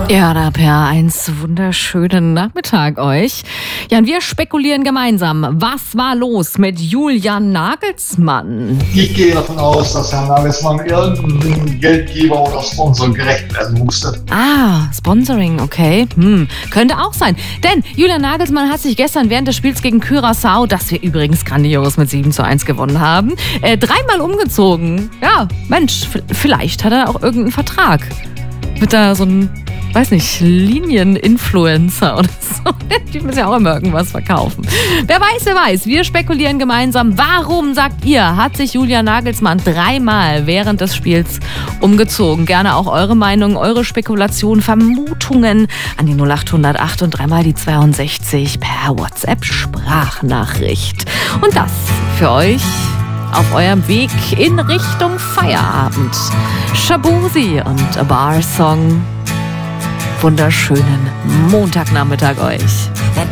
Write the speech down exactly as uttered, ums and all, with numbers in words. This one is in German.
Ja, da per eins wunderschönen Nachmittag euch. Ja, und wir spekulieren gemeinsam. Was war los mit Julian Nagelsmann? Ich gehe davon aus, dass Herr Nagelsmann irgendeinem Geldgeber oder Sponsor gerecht werden musste. Ah, Sponsoring, okay. Hm, könnte auch sein. Denn Julian Nagelsmann hat sich gestern während des Spiels gegen Curaçao, das wir übrigens grandios mit sieben zu eins gewonnen haben, äh, dreimal umgezogen. Ja, Mensch, f- vielleicht hat er auch irgendeinen Vertrag. Wird da so ein, weiß nicht, Linien-Influencer oder so. Die müssen ja auch immer irgendwas verkaufen. Wer weiß, wer weiß. Wir spekulieren gemeinsam. Warum, sagt ihr, hat sich Julian Nagelsmann dreimal während des Spiels umgezogen? Gerne auch eure Meinung, eure Spekulationen, Vermutungen an die null acht null acht und dreimal die zweiundsechzig per WhatsApp-Sprachnachricht. Und das für euch auf eurem Weg in Richtung Feierabend. Shaboozey und A Bar Song. Wunderschönen Montagnachmittag euch. That